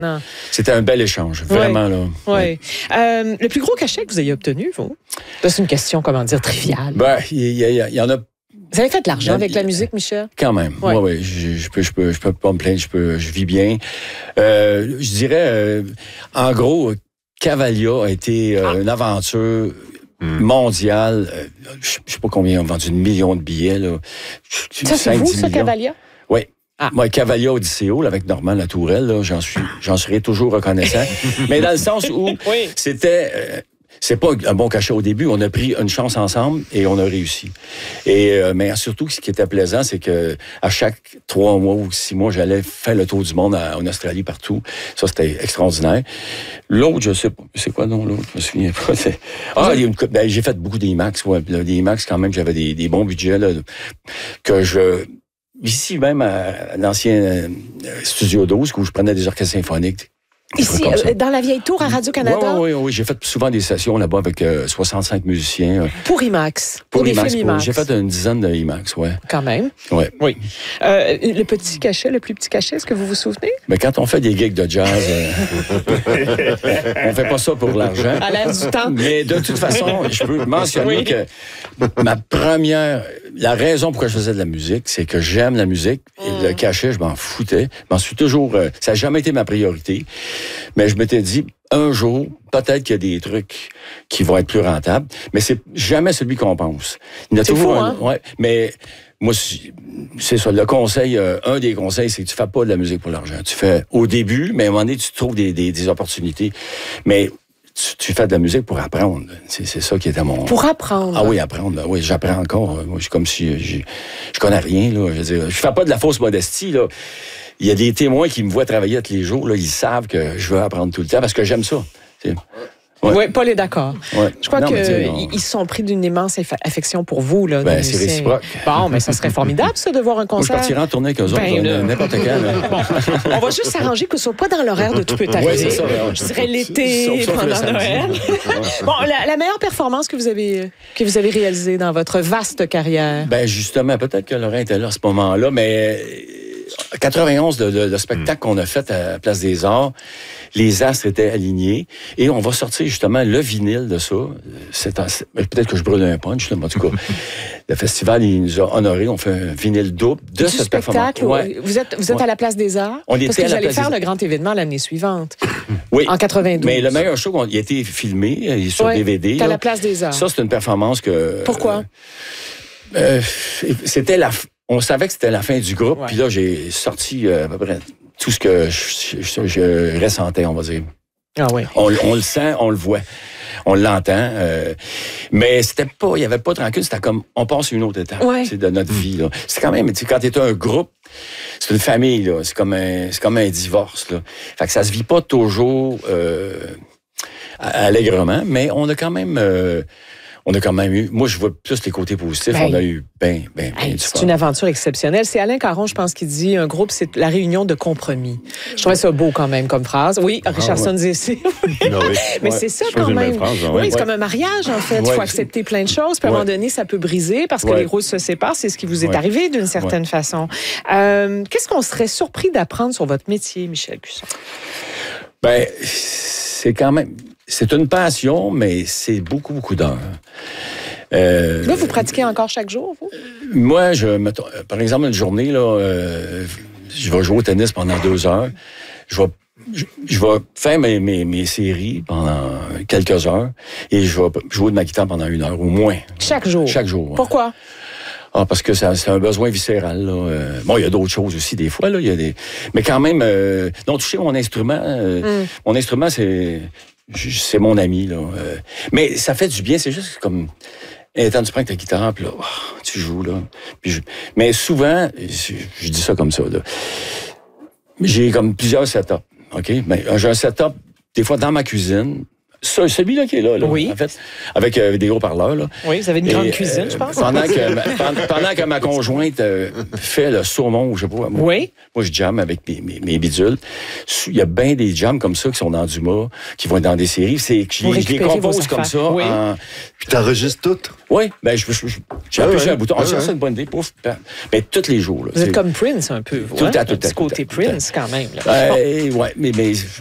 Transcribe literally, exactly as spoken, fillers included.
Non. C'était un bel échange, vraiment. Ouais. Là. Oui. Ouais. Euh, le plus gros cachet que vous ayez obtenu, vous? C'est une question, comment dire, triviale. Ben, il y, y, y en a... Vous avez fait de l'argent avec la musique, Michel? Quand même. Oui, Ouais. oui. Je, je, peux, je, peux, je peux pas me plaindre. Je, peux, je vis bien. Euh, je dirais, euh, en gros, Cavalia a été euh, ah. une aventure mm. mondiale. Euh, je ne sais pas combien ont vendu une million de billets. Là. Ça, c'est vous, ça, Cavalia? Oui. Ah. Moi, Cavalia Odysseo, avec Normand Latourelle, là, j'en suis, j'en serai toujours reconnaissant. Mais dans le sens où oui. c'était... Euh, c'est pas un bon cachet au début. On a pris une chance ensemble et on a réussi. Et euh, mais surtout, ce qui était plaisant, c'est que à chaque trois mois ou six mois, j'allais faire le tour du monde à, en Australie, partout. Ça, c'était extraordinaire. L'autre, je sais pas. C'est quoi, non, l'autre? Je me souviens pas. C'est... Ah, il y a une... ben, j'ai fait beaucoup d'IMAX. Ouais. Des IMAX, quand même, j'avais des, des bons budgets, là, que je... Ici, même, à l'ancien Studio douze, où je prenais des orchestres symphoniques. Ici, euh, dans la vieille tour à Radio-Canada? Oui, oui, oui. J'ai fait souvent des sessions là-bas avec euh, soixante-cinq musiciens. Pour IMAX? Pour, pour IMAX, des films IMAX? J'ai fait une dizaine de IMAX, oui. Quand même? Oui. Oui. Euh, le petit cachet, le plus petit cachet, est-ce que vous vous souvenez? Mais quand on fait des gigs de jazz, euh, on fait pas ça pour l'argent. À l'air du temps. Mais de toute façon, je peux mentionner oui. que ma première... La raison pourquoi je faisais de la musique, c'est que j'aime la musique. Et mm. le cachet, je m'en foutais. Je m'en suis toujours... Euh, ça n'a jamais été ma priorité. Mais je m'étais dit, un jour, peut-être qu'il y a des trucs qui vont être plus rentables, mais c'est jamais celui qu'on pense. Il y a c'est toujours fou, un, hein? Ouais, mais moi, c'est ça. Le conseil, euh, un des conseils, c'est que tu fais pas de la musique pour l'argent. Tu fais au début, mais à un moment donné, tu trouves des, des, des opportunités. Mais tu, tu fais de la musique pour apprendre. C'est, c'est ça qui était mon... Pour apprendre? Ah oui, apprendre. Oui, j'apprends encore. Moi, je suis comme si... Je, je connais rien, là. Je veux dire, je fais pas de la fausse modestie, là. Il y a des témoins qui me voient travailler tous les jours. Là, ils savent que je veux apprendre tout le temps parce que j'aime ça. C'est... Ouais. Oui, Paul est d'accord. Ouais. Je crois qu'ils on... se sont pris d'une immense affection pour vous. Là, ben, c'est réciproque. Bon, mais ça serait formidable, ça, de voir un concert. Moi, je partirai en tournée avec eux ben, autres, là... n'importe quand. Bon, on va juste s'arranger que ce soit pas dans l'horaire de Tout peut arriver. Oui, c'est ça. Je dirais l'été, sauf, sauf pendant Noël. Bon, la, la meilleure performance que vous avez que vous avez réalisée dans votre vaste carrière? Ben justement, peut-être que Laurent était là à ce moment-là, mais... quatre-vingt-onze, le, le, le spectacle mm. qu'on a fait à Place des Arts, les astres étaient alignés et on va sortir justement le vinyle de ça. C'est, peut-être que je brûle un punch, là, mais en tout cas, le festival, il nous a honorés. On fait un vinyle double de du ce spectacle. Ouais. Vous êtes, vous êtes ouais. à la Place des Arts? On Parce était que vous allez place faire des... le grand événement l'année suivante. Oui. En quatre-vingt-douze. Mais le meilleur show, il a été filmé, il est sur ouais, D V D. C'est à la Place des Arts. Ça, c'est une performance que... Pourquoi? Euh, euh, c'était la... On savait que c'était la fin du groupe, ouais. Puis là, j'ai sorti euh, à peu près tout ce que je, je, je ressentais, on va dire. Ah oui. On, on le sent, on le voit, on l'entend. Euh, mais c'était pas, il y avait pas de rancune, c'était comme, on passe une autre étape ouais. de notre vie. Là. C'est quand même, quand t'es un groupe, c'est une famille, là. C'est comme un, c'est comme un divorce. Là. Fait que ça se vit pas toujours euh, allègrement, mais on a quand même... Euh, On a quand même eu... Moi, je vois plus les côtés positifs. Ben, on a eu bien, bien, bien hey, du C'est fun. une aventure exceptionnelle. C'est Alain Caron, je pense, qui dit un groupe, c'est la réunion de compromis. Je trouvais ça beau quand même comme phrase. Oui, Richardson ah, ouais. disait ici. Non, oui. Mais ouais. c'est ça je quand même. Phrase, ouais. Oui, c'est ouais. comme un mariage, en fait. Il ouais. faut accepter plein de choses. Puis à un moment donné, ça peut briser parce que ouais. les rôles se séparent. C'est ce qui vous est ouais. arrivé d'une certaine ouais. façon. Euh, qu'est-ce qu'on serait surpris d'apprendre sur votre métier, Michel Cusson? Ben, c'est quand même... C'est une passion, mais c'est beaucoup, beaucoup d'heures. Euh, là, vous pratiquez encore chaque jour, vous? Moi, je mettons, par exemple, une journée, là, euh, je vais jouer au tennis pendant deux heures. Je vais, je, je vais faire mes, mes, mes séries pendant quelques heures et je vais jouer de ma guitare pendant une heure au moins. Chaque jour? Chaque jour. Ouais. Pourquoi? Ah, parce que ça, c'est un besoin viscéral. Là. Euh, bon, il y a d'autres choses aussi, des fois. Là, il y a des... Mais quand même, euh, non, toucher mon instrument, euh, mm. mon instrument, c'est... C'est mon ami, là. Euh, mais ça fait du bien, c'est juste comme... Étant tu prends ta guitare, puis là, oh, tu joues, là. Puis je... Mais souvent, je, je dis ça comme ça, là. J'ai comme plusieurs setups, OK? Mais j'ai un setup, des fois, dans ma cuisine, Ça, celui-là qui est là, là oui. en fait, avec euh, des haut-parleurs. Là. Oui, vous avez une grande Et, cuisine, euh, je pense. Pendant que, ma, pendant que ma conjointe euh, fait le saumon, je sais pas, moi, oui. moi je jamme avec mes, mes, mes bidules. Il y a bien des jams comme ça qui sont dans Dumas, qui vont être dans des séries. C'est que je, je les compose comme ça. Oui. En... Puis t'enregistres tout? Oui, ben je, je, je, j'ai appuyé sur un bouton. Ah, ça, c'est une bonne idée. Pouf. Ben, ben, tous les jours. Là, vous êtes comme Prince un peu, vous. Tout hein? à tout à côté Prince, quand même. Là. Ben, bon. Ouais, mais... mais